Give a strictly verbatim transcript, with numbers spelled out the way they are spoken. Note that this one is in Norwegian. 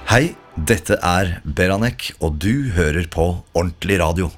Hei, dette er Beranek, og du hører på Ordentlig Radio.